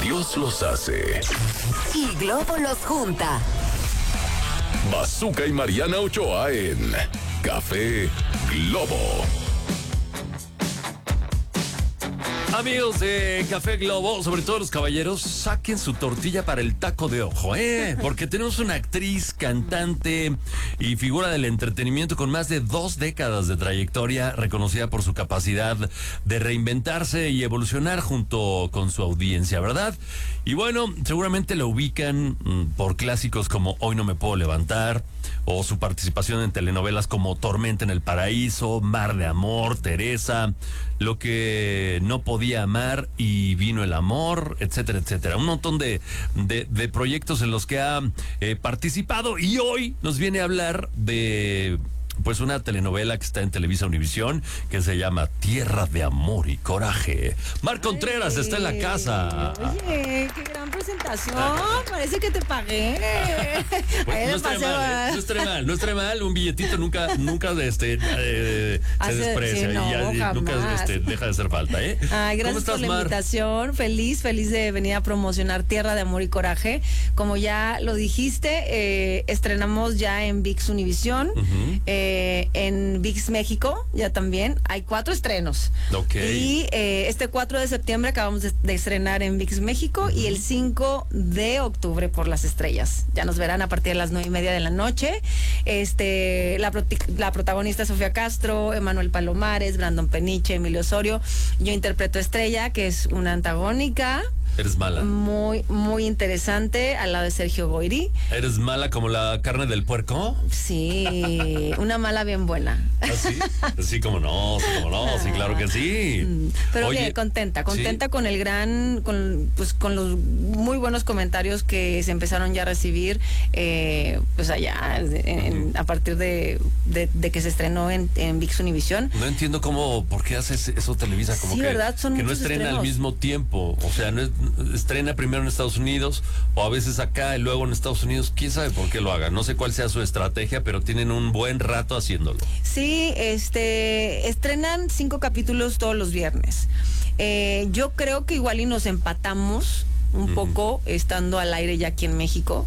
Dios los hace y Globo los junta. Bazooka y Mariana Ochoa en Café Globo. Amigos de Café Globo, sobre todo los caballeros, saquen su tortilla para el taco de ojo, porque tenemos una actriz, cantante y figura del entretenimiento con más de 2 décadas de trayectoria, reconocida por su capacidad de reinventarse y evolucionar junto con su audiencia, ¿verdad? Y bueno, seguramente la ubican por clásicos como Hoy no me puedo levantar, o su participación en telenovelas como Tormenta en el Paraíso, Mar de Amor, Teresa, Lo que no podía amar y Vino el amor, etcétera, etcétera. Un montón de proyectos en los que ha participado, y hoy nos viene a hablar de pues una telenovela que está en Televisa Univisión que se llama Tierra de Amor y Coraje. Mar Contreras está en la casa. Oye, qué gran presentación. Parece que te pagué. Pues, no estaría mal. Un billetito nunca se desprecia, sí, no, y ya, nunca deja de hacer falta, Ay, gracias ¿Cómo estás, por la Mar? invitación. Feliz de venir a promocionar Tierra de Amor y Coraje. Como ya lo dijiste, estrenamos ya en ViX Univisión. En ViX México ya también hay 4 estrenos. Okay. Y este 4 de septiembre acabamos de estrenar en ViX México, y el 5 de octubre por Las Estrellas. Ya nos verán a partir de las 9:30 de la noche. La protagonista es Sofía Castro, Emanuel Palomares, Brandon Peniche, Emilio Osorio. Yo interpreto a Estrella, que es una antagónica. Eres mala. Muy, muy interesante, al lado de Sergio Goyri. ¿Eres mala como la carne del puerco? Sí, una mala bien buena. ¿Ah, sí? Sí, como no, sí, claro que sí. Pero Oye, bien, contenta ¿sí? con con los muy buenos comentarios que se empezaron ya a recibir, pues allá, a partir de que se estrenó en ViX Univisión. No entiendo por qué haces eso Televisa, como Sí, que, ¿verdad? Son que no muchos estrena estrenos. al mismo tiempo, o sea, estrena primero en Estados Unidos, o a veces acá y luego en Estados Unidos. Quién sabe por qué lo hagan, no sé cuál sea su estrategia, pero tienen un buen rato haciéndolo. Sí, estrenan 5 capítulos todos los viernes. Yo creo que igual y nos empatamos un poco estando al aire ya aquí en México,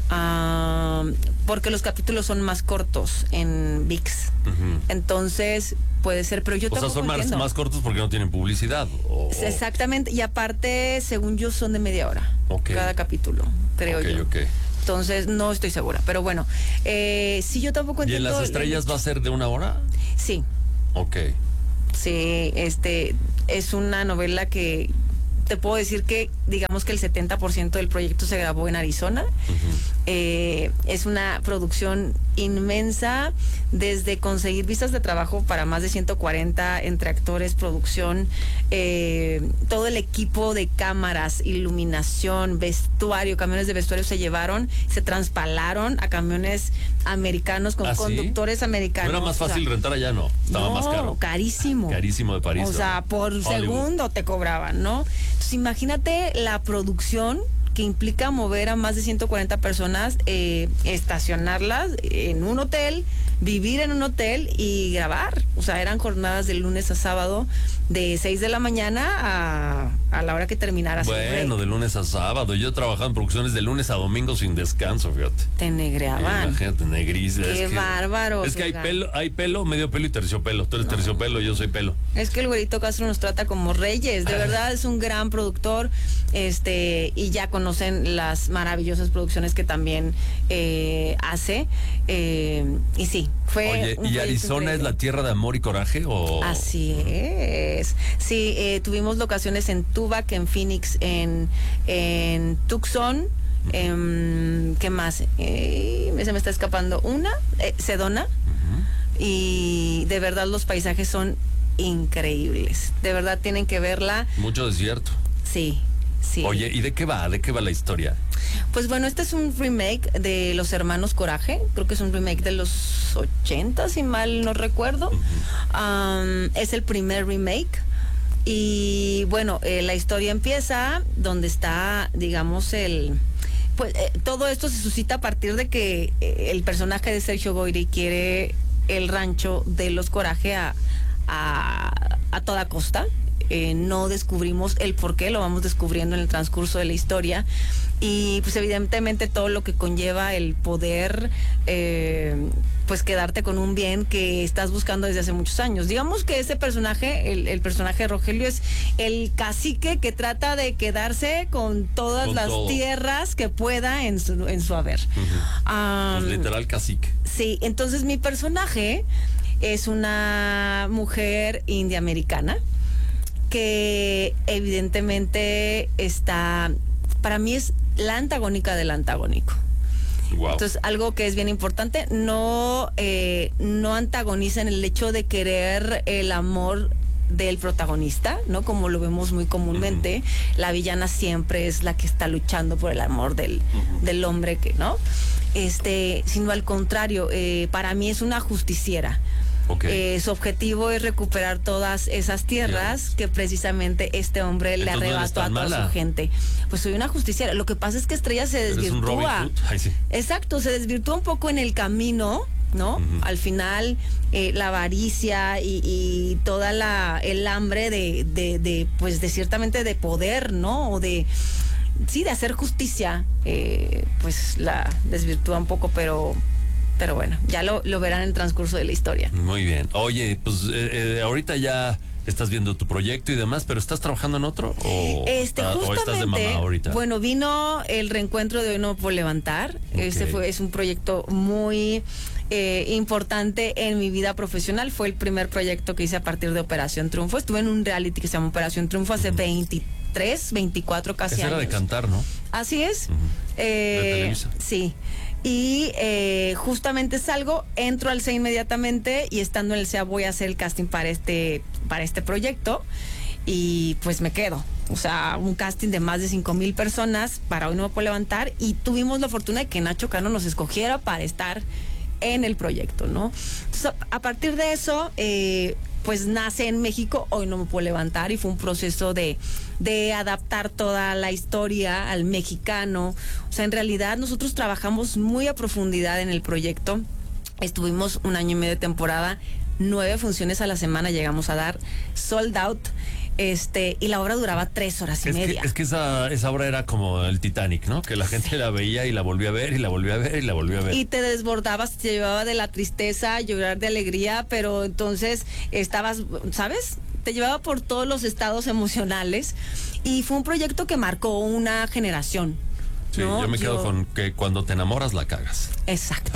porque los capítulos son más cortos en ViX. Entonces puede ser, pero yo tampoco son entiendo. más cortos porque no tienen publicidad. Exactamente, y aparte, según yo, son de media hora cada capítulo, creo yo. Entonces no estoy segura, pero bueno, sí, yo tampoco entiendo. ¿Y en Las Estrellas va a ser de 1 hora? Sí. Ok. Sí, es una novela que te puedo decir que digamos que el 70% del proyecto se grabó en Arizona. Es una producción inmensa, desde conseguir visas de trabajo para más de 140 entre actores, producción, todo el equipo de cámaras, iluminación, vestuario, camiones de vestuario se llevaron, se transpalaron a camiones americanos con conductores americanos. ¿No era más fácil rentar allá? No, estaba más caro. Carísimo. Carísimo de París. O sea, por Hollywood. segundo te cobraban, ¿no? Entonces imagínate la producción que implica mover a más de 140 personas, estacionarlas en un hotel, vivir en un hotel y grabar. O sea, eran jornadas de lunes a sábado, de 6 de la mañana a la hora que terminara. Bueno, de lunes a sábado. Yo he trabajado en producciones de lunes a domingo sin descanso, fíjate. Te negreaban. Imagínate, negris. Qué bárbaro. Es que hay pelo, medio pelo y terciopelo. Tú eres terciopelo, yo soy pelo. Es que el güerito Castro nos trata como reyes. De verdad, es un gran productor. Y ya conocen las maravillosas producciones que también hace. Y sí, fue. Oye, ¿y Arizona increíble? ¿Es la tierra de amor y coraje? ¿O? Así es. Sí, tuvimos locaciones en Tubac, en Phoenix, en Tucson. ¿Qué más? Se me está escapando Sedona. Y de verdad los paisajes son increíbles. De verdad tienen que verla. Mucho desierto. Sí. Oye, ¿y de qué va? ¿De qué va la historia? Pues bueno, este es un remake de Los Hermanos Coraje. Creo que es un remake de los 80, si mal no recuerdo. Es el primer remake. Y bueno, la historia empieza donde está, digamos, todo esto se suscita a partir de que el personaje de Sergio Goyri quiere el rancho de los Coraje a toda costa. no descubrimos el por qué, lo vamos descubriendo en el transcurso de la historia. Y pues evidentemente todo lo que conlleva el poder pues quedarte con un bien que estás buscando desde hace muchos años. Digamos que ese personaje, el personaje de Rogelio, es el cacique que trata de quedarse con todas las tierras que pueda en su haber. Pues literal cacique. Sí, entonces mi personaje es una mujer india americana que evidentemente está, para mí es la antagónica del antagónico. Wow. Entonces, algo que es bien importante, no antagoniza en el hecho de querer el amor del protagonista, ¿no? Como lo vemos muy comúnmente, la villana siempre es la que está luchando por el amor del hombre, que, ¿no? Sino al contrario, para mí es una justiciera. Okay. Su objetivo es recuperar todas esas tierras que precisamente este hombre le arrebató a toda su gente. Pues soy una justiciera. Lo que pasa es que Estrella se desvirtúa. Ay, sí. Exacto, se desvirtúa un poco en el camino, ¿no? Al final, la avaricia y toda el hambre pues de ciertamente de poder, ¿no? O de hacer justicia, pues la desvirtúa un poco, pero bueno, ya lo verán en el transcurso de la historia. Muy bien. Oye, pues ahorita ya estás viendo tu proyecto y demás, pero ¿estás trabajando en otro? ¿O estás de mamá ahorita? Bueno, vino el reencuentro de Hoy No Puedo Levantar. Okay. Es un proyecto muy importante en mi vida profesional. Fue el primer proyecto que hice a partir de Operación Triunfo. Estuve en un reality que se llama Operación Triunfo hace 23, 24 casi Esa años. era de cantar, ¿no? Así es. De Televisa. Sí. Y justamente salgo, entro al CEA inmediatamente y estando en el CEA voy a hacer el casting para este proyecto y pues me quedo. O sea, un casting de más de 5,000 personas para Hoy No Me Puedo Levantar y tuvimos la fortuna de que Nacho Cano nos escogiera para estar en el proyecto, ¿no? Entonces, a partir de eso, pues nace en México Hoy No Me Puedo Levantar y fue un proceso de adaptar toda la historia al mexicano. O sea, en realidad nosotros trabajamos muy a profundidad en el proyecto. Estuvimos 1 año y medio de temporada, 9 funciones a la semana llegamos a dar, sold out. Y la obra duraba 3 horas y media. Es que esa obra era como el Titanic, ¿no? Que la gente la veía y la volvía a ver y la volvía a ver y la volvía a ver. Y te desbordabas, te llevaba de la tristeza a llorar de alegría, pero entonces estabas, ¿sabes? Te llevaba por todos los estados emocionales y fue un proyecto que marcó una generación. Sí, ¿no? yo me quedo con que cuando te enamoras la cagas. Exacto.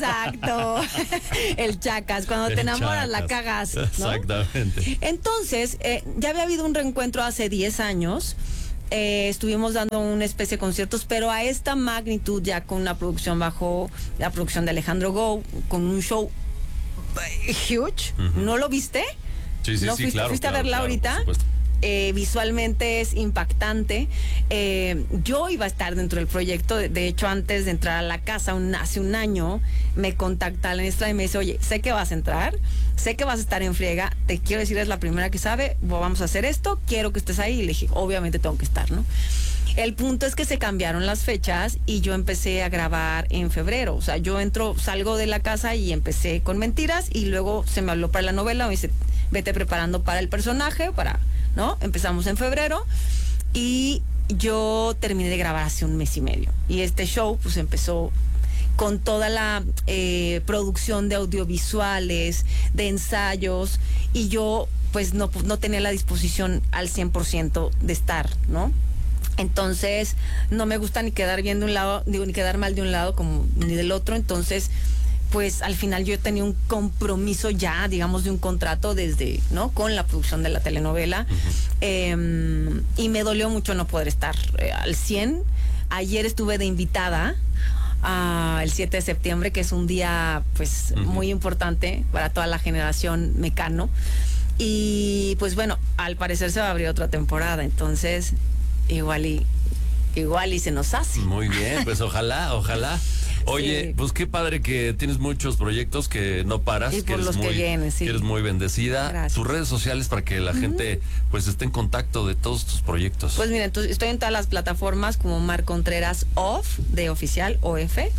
El chacas, cuando te enamoras la cagas, ¿no? Exactamente. Entonces, ya había habido un reencuentro hace 10 años. Estuvimos dando una especie de conciertos, pero a esta magnitud, ya con una producción bajo la producción de Alejandro Go, con un show huge. ¿No lo viste? Sí, ¿No sí, claro. ¿Fuiste a verla ahorita? Por supuesto. Visualmente es impactante. Yo iba a estar dentro del proyecto. De hecho, antes de entrar a la casa, hace un año, me contacta la maestra y me dice: oye, sé que vas a entrar, sé que vas a estar en friega, te quiero decir, es la primera que sabe, vamos a hacer esto, quiero que estés ahí. Y le dije, obviamente tengo que estar, ¿no? El punto es que se cambiaron las fechas y yo empecé a grabar en febrero. O sea, yo salgo de la casa y empecé con Mentiras y luego se me habló para la novela, me dice, vete preparando para el personaje, ¿no? Empezamos en febrero y yo terminé de grabar hace 1 mes y medio. Y este show pues empezó con toda la producción de audiovisuales, de ensayos, y yo pues no tenía la disposición al 100% de estar, ¿no? Entonces no me gusta ni quedar bien de un lado, ni quedar mal de un lado como ni del otro. Entonces pues al final yo tenía un compromiso ya, digamos, de un contrato desde, ¿no? Con la producción de la telenovela. Y me dolió mucho no poder estar al 100. Ayer estuve de invitada el 7 de septiembre, que es un día pues muy importante para toda la generación Mecano. Y pues bueno, al parecer se va a abrir otra temporada, entonces igual y se nos hace. Muy bien, pues ojalá. Oye, sí. Pues qué padre que tienes muchos proyectos, que no paras, Y por eres los que vienes, sí. que eres muy bendecida. Gracias. Tus redes sociales para que la gente pues esté en contacto de todos tus proyectos. Pues mira, estoy en todas las plataformas como Mar Contreras Off, de oficial, OF,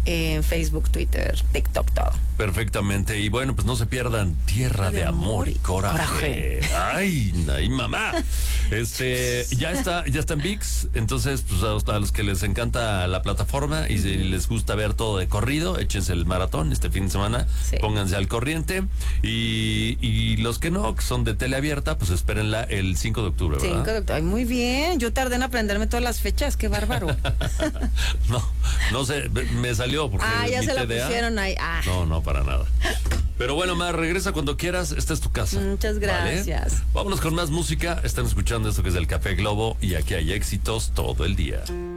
en Facebook, Twitter, TikTok, todo. Perfectamente. Y bueno, pues no se pierdan Tierra de Amor y Coraje. Ay, mamá. Ya está en ViX. Entonces, pues a los que les encanta la plataforma y si les gusta ver todo de corrido, échense el maratón este fin de semana. Sí. Pónganse al corriente. Y los que no, que son de tele abierta, pues espérenla el 5 de octubre, ¿verdad? 5 de octubre. Ay, muy bien. Yo tardé en aprenderme todas las fechas. Qué bárbaro. No sé, me salió porque ya mi se la TDA. pusieron ahí. No, para nada. Pero bueno, Mar, regresa cuando quieras. Esta es tu casa. Muchas gracias. ¿Vale? Vámonos con más música. Están escuchando esto que es el Café Globo y aquí hay éxitos todo el día.